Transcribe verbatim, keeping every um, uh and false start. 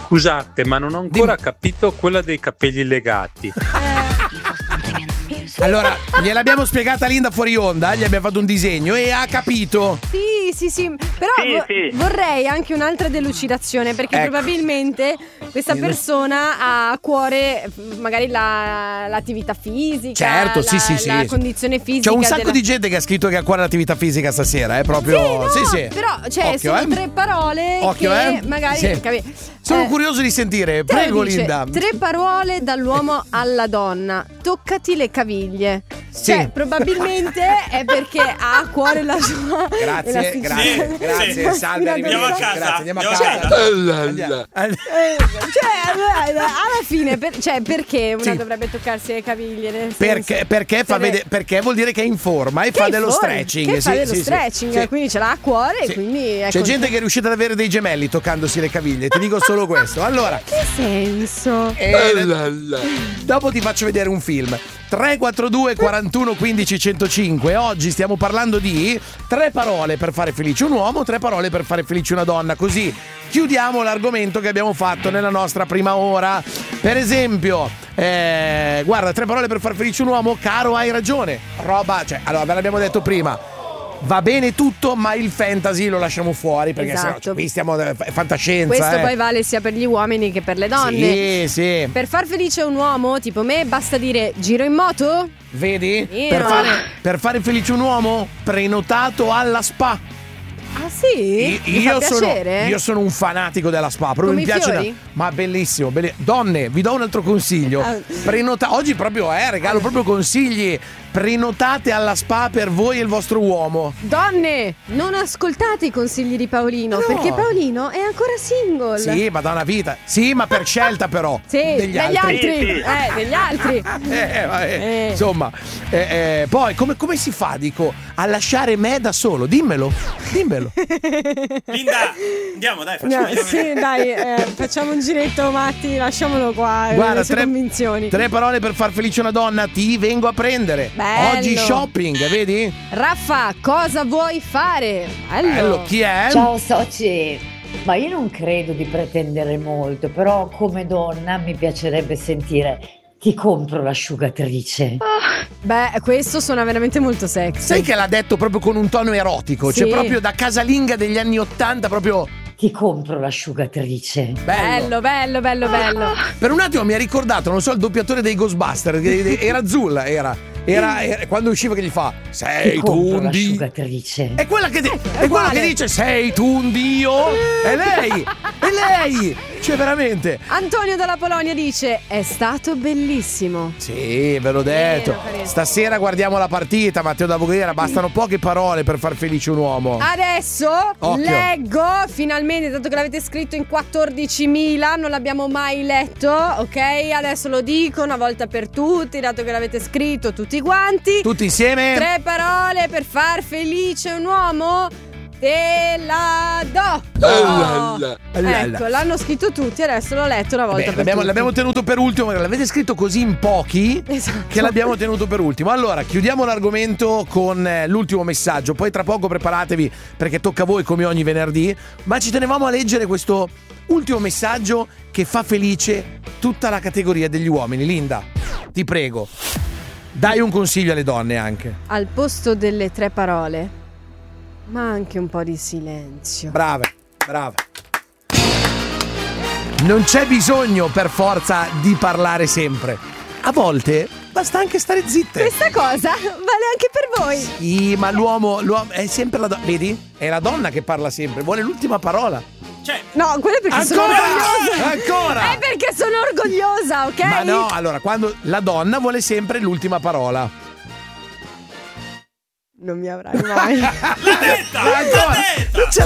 Scusate, ma non ho ancora Dim- capito quella dei capelli legati. Allora, gliel'abbiamo spiegata Linda fuori onda, gli abbiamo fatto un disegno e ha capito. Sì, sì, sì. Però Sì, vo- sì. vorrei anche un'altra delucidazione, perché Ecco. probabilmente questa Sì, persona ha a cuore magari la, l'attività fisica. Certo, la, sì, sì, sì. la condizione fisica. C'è un sacco della... di gente che ha scritto che ha cuore l'attività fisica stasera, è proprio. Sì, no, sì, sì. però cioè, Occhio, sono eh. tre parole Occhio, che eh. magari Sì. capi- Sono eh, curioso di sentire. te lo Prego, dice, Linda. Tre parole dall'uomo alla donna. Toccati le caviglie. Sì. Cioè, probabilmente è perché ha a cuore la sua Grazie, elasticità. grazie, Sì, grazie, sì. salve, Andiamo a arrivederci. casa, Grazie, andiamo a andiamo a casa. casa. Andiamo. Eh, cioè, allora, alla fine, per- cioè, perché una Sì. dovrebbe toccarsi le caviglie? Nel Perché, senso- perché, fa Per- vede- perché vuol dire che è in forma e che fa è dello fuori, stretching. Che fa sì, dello sì, sì. stretching, Sì. quindi ce l'ha a cuore Sì. e quindi è C'è con- gente che è riuscita ad avere dei gemelli toccandosi le caviglie, ti dico solo questo. Allora, Che senso? eh, dopo ti faccio vedere un film. tre quattro due quarantuno quindici centocinque. Oggi stiamo parlando di tre parole per fare felice un uomo, tre parole per fare felice una donna. Così chiudiamo l'argomento che abbiamo fatto nella nostra prima ora. Per esempio, eh, guarda, tre parole per far felice un uomo. Caro, hai ragione. Roba, cioè, allora ve l'abbiamo detto prima. Va bene tutto, ma il fantasy lo lasciamo fuori perché Esatto. sennò, cioè, qui stiamo è fantascienza. Questo eh. poi vale sia per gli uomini che per le donne. Sì, sì. Per far felice un uomo, tipo me, basta dire giro in moto? Vedi? Sì, per, no. fare, per fare felice un uomo, prenotato alla spa. Ah sì? Mi Io fa sono, piacere? io sono un fanatico della spa, proprio Come mi i piace da- fiori? ma bellissimo, belli- donne, vi do un altro consiglio. Ah. Prenota- oggi proprio eh, regalo proprio consigli. Prenotate alla spa per voi e il vostro uomo. Donne, non ascoltate i consigli di Paolino, No. perché Paolino è ancora single. Sì, ma da una vita. Sì, ma per scelta però. Sì, degli, degli altri. altri. Sì, sì. Eh, degli altri. Eh, vabbè, Eh. Insomma, eh, eh, poi come, come si fa, dico, a lasciare me da solo? Dimmelo, dimmelo. Linda, andiamo, dai, facciamo No, sì, dai, eh, facciamo un giretto, Matti, lasciamolo qua. Guarda, le sue tre, convinzioni. tre parole per far felice una donna. Ti vengo a prendere. Bello. Oggi shopping, vedi? Raffa, cosa vuoi fare? Bello. Bello, chi è? Ciao soci, ma io non credo di pretendere molto, però come donna mi piacerebbe sentire ti compro l'asciugatrice. Beh, questo suona veramente molto sexy. Sai che l'ha detto proprio con un tono erotico, Sì. cioè proprio da casalinga degli anni Ottanta, proprio Ti compro l'asciugatrice. bello. Bello, bello, bello, bello. Per un attimo mi ha ricordato, non so, il doppiatore dei Ghostbusters, che- era Zulla, era. Era, era- quando usciva che gli fa Ti sei tu compro un dio. l'asciugatrice. È quella che, di- è quella uguale. che dice sei tu un dio. È lei, è lei. Cioè veramente. Antonio dalla Polonia dice: è stato bellissimo. Sì, ve l'ho detto. Carino, carino. Stasera guardiamo la partita, Matteo da Voghera. Bastano poche parole per far felice un uomo. Adesso Occhio. leggo finalmente, dato che l'avete scritto in quattordicimila, non l'abbiamo mai letto, ok? Adesso lo dico una volta per tutti, dato che l'avete scritto tutti quanti. Tutti insieme. Tre parole per far felice un uomo. Te la do. Oh. Ecco, l'hanno scritto tutti, adesso l'ho letto una volta Beh, per l'abbiamo, tutti. l'abbiamo tenuto per ultimo, l'avete scritto così in pochi Esatto. che l'abbiamo tenuto per ultimo. Allora, chiudiamo l'argomento con eh, l'ultimo messaggio, poi tra poco preparatevi perché tocca a voi come ogni venerdì, ma ci tenevamo a leggere questo ultimo messaggio che fa felice tutta la categoria degli uomini. Linda, ti prego, dai un consiglio alle donne anche. Al posto delle tre parole, ma anche un po' di silenzio. Brava, brava. Non c'è bisogno per forza di parlare sempre. A volte basta anche stare zitte. Questa cosa vale anche per voi. Sì, ma l'uomo, l'uomo è sempre la donna. Vedi? È la donna che parla sempre, vuole l'ultima parola. Cioè, No, quello è perché sono Ancora! orgogliosa. Ancora! È perché sono orgogliosa, ok? Ma no, allora, quando la donna vuole sempre l'ultima parola. Non mi avrai mai. l'ha detta! Ancora! L'ha detta! Non ce